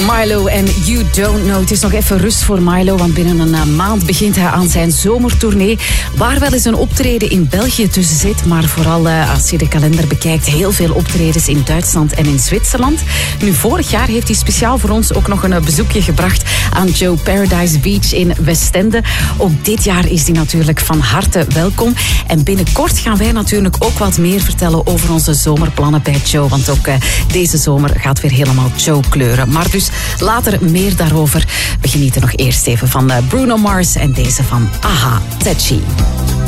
Milo en You Don't Know. Het is nog even rust voor Milo, want binnen een maand begint hij aan zijn zomertournee, waar wel eens een optreden in België tussen zit, maar vooral als je de kalender bekijkt, heel veel optredens in Duitsland en in Zwitserland. Nu, vorig jaar heeft hij speciaal voor ons ook nog een bezoekje gebracht aan Joe Paradise Beach in Westende. Ook dit jaar is hij natuurlijk van harte welkom. En binnenkort gaan wij natuurlijk ook wat meer vertellen over onze zomerplannen bij Joe, want ook deze zomer gaat weer helemaal Joe kleuren. Maar dus later meer daarover. We genieten nog eerst even van Bruno Mars en deze van Aha, Tetchy.